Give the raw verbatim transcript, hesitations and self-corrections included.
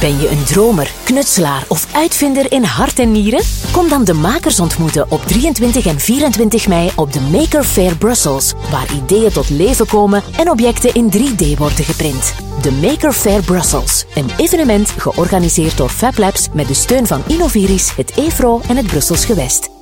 Ben je een dromer, knutselaar of uitvinder in hart en nieren? Kom dan de makers ontmoeten op drieëntwintig en vierentwintig mei op de Maker Faire Brussels, waar ideeën tot leven komen en objecten in drie D worden geprint. De Maker Faire Brussels, een evenement georganiseerd door FabLabs met de steun van Innoviris, het E V R O en het Brussels Gewest.